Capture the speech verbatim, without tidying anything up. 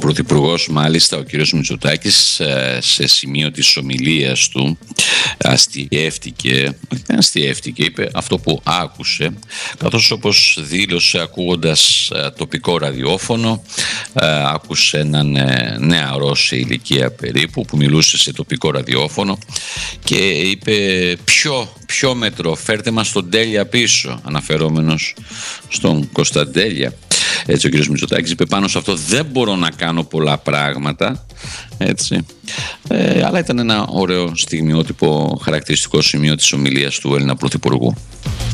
Πρωθυπουργός, μάλιστα, ο κύριος Μητσοτάκης, σε σημείο της ομιλίας του αστιεύτηκε, δεν αστιεύτηκε, είπε αυτό που άκουσε, καθώς όπως δήλωσε ακούγοντας τοπικό ραδιόφωνο, άκουσε έναν νεαρό σε ηλικία περίπου που μιλούσε σε τοπικό ραδιόφωνο και είπε ποιο, ποιο μέτρο, φέρτε μας τον Τέλεια πίσω, αναφερόμενος στον Κωνσταντέλια. Έτσι ο κ. Μητσοτάκης είπε πάνω σε αυτό δεν μπορώ να κάνω πολλά πράγματα, έτσι, ε, αλλά ήταν ένα ωραίο στιγμιότυπο χαρακτηριστικό σημείο της ομιλίας του Έλληνα Πρωθυπουργού.